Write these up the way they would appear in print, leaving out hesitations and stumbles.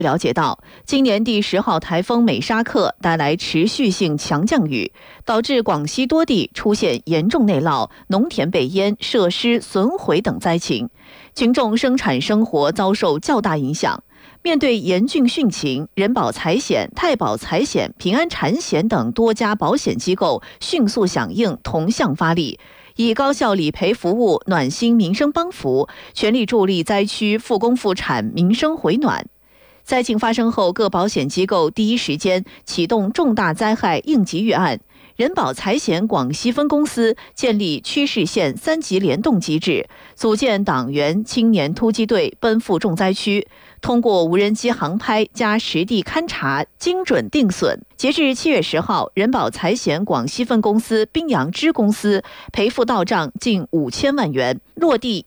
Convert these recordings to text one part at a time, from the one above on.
了解到，今年第10号台风美沙克带来持续性强降雨，导致广西多地出现严重内涝、农田被淹、设施损毁等灾情，群众生产生活遭受较大影响。面对严峻汛情，人保财险、太保财险、平安产险等多家保险机构迅速响应，同向发力，以高效理赔服务暖心民生帮扶，全力助力灾区复工复产、民生回暖。灾情发生后，各保险机构第一时间启动重大灾害应急预案。人保财险广西分公司建立区市县3级联动机制，组建党员青年突击队奔赴重灾区，通过无人机航拍加实地勘察，精准定损。截至7月10号，人保财险广西分公司宾阳支公司赔付到账近5000万元，落地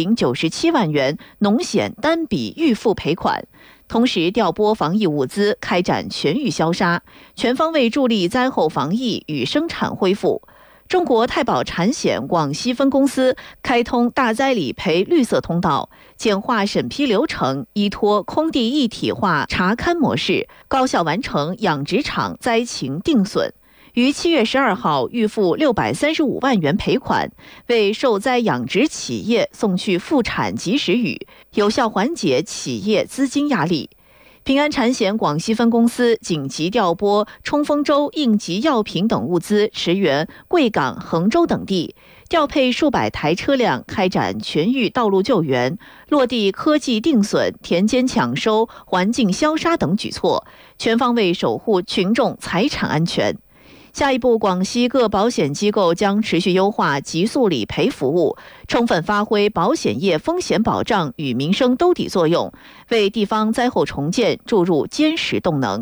1097万元农险单笔预付赔款。同时调拨防疫物资，开展全域消杀，全方位助力灾后防疫与生产恢复。中国太保产险广西分公司开通大灾理赔绿色通道，简化审批流程，依托空地一体化查勘模式，高效完成养殖场灾情定损。于7月12号预付635万元赔款，为受灾养殖企业送去复产及时雨，有效缓解企业资金压力。平安产险广西分公司紧急调拨冲锋舟应急药品等物资，驰援贵港、衡州等地，调配数百台车辆，开展全域道路救援，落地科技定损、田间抢收、环境消杀等举措，全方位守护群众财产安全。下一步，广西各保险机构将持续优化极速理赔服务，充分发挥保险业风险保障与民生兜底作用，为地方灾后重建注入坚实动能。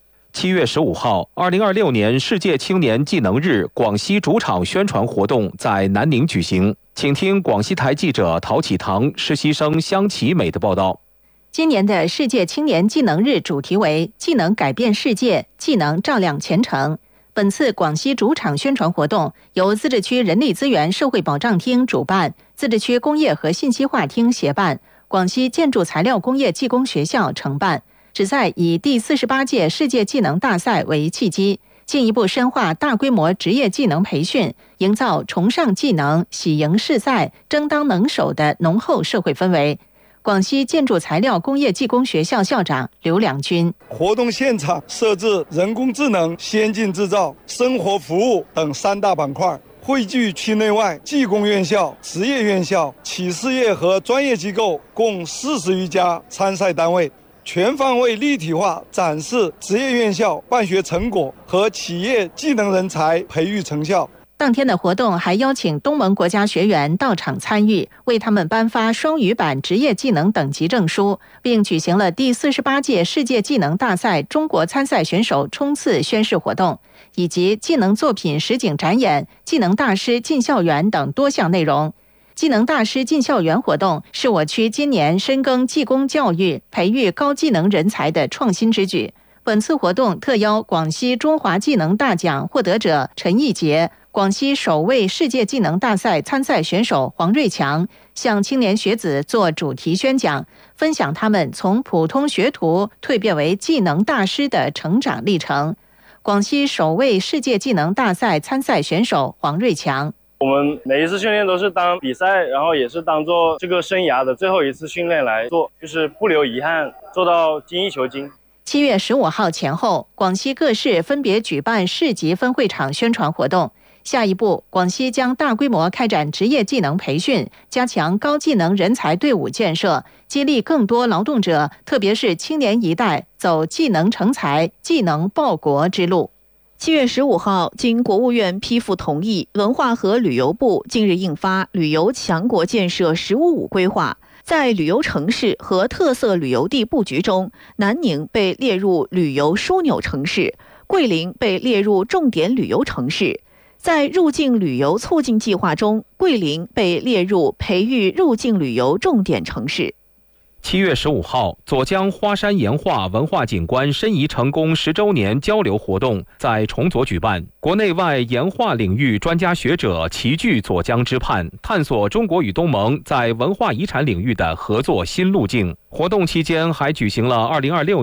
7月15号，2026年世界青年技能日广西主场宣传活动在南宁举行，请听广西台记者陶启堂、实习生香琪美的报道。 今年的世界青年技能日主题为“技能改变世界，技能照亮前程”。本次广西主场宣传活动由自治区人力资源社会保障厅主办，自治区工业和信息化厅协办，广西建筑材料工业技工学校承办，旨在以第48届世界技能大赛为契机，进一步深化大规模职业技能培训，营造崇尚技能、喜迎世赛、争当能手的浓厚社会氛围。广西建筑材料工业技工学校校长刘良军： 活动现场设置人工智能、先进制造、生活服务等3大板块，汇聚区内外技工院校、职业院校、企事业和专业机构共40余家参赛单位，全方位立体化展示职业院校办学成果和企业技能人才培育成效。 当天的活动还邀请东盟国家学员到场参与，为他们颁发双语版职业技能等级证书，并举行了第48届世界技能大赛中国参赛选手冲刺宣誓活动，以及技能作品实景展演、技能大师进校园等多项内容。技能大师进校园活动是我区今年深耕技工教育、培育高技能人才的创新之举。本次活动特邀广西中华技能大奖获得者陈义杰、广西首位世界技能大赛参赛选手黄瑞强向青年学子做主题宣讲，分享他们从普通学徒蜕变为技能大师的成长历程。广西首位世界技能大赛参赛选手黄瑞强： 我们每一次训练都是当比赛，然后也是当做这个生涯的最后一次训练来做，就是不留遗憾，做到精益求精。 7月15号前后，广西各市分别举办市级分会场宣传活动。下一步，广西将大规模开展职业技能培训，加强高技能人才队伍建设，激励更多劳动者，特别是青年一代走技能成才、技能报国之路。 7月15号，经国务院批复同意，文化和旅游部近日印发《旅游强国建设“十五五”规划》。在旅游城市和特色旅游地布局中，南宁被列入旅游枢纽城市，桂林被列入重点旅游城市。在入境旅游促进计划中，桂林被列入培育入境旅游重点城市。 7月15号，左江花山岩画文化景观申遗成功10周年交流活动在崇左举办，国内外岩画领域专家学者齐聚左江之畔，探索中国与东盟在文化遗产领域的合作新路径。活动期间还举行了2026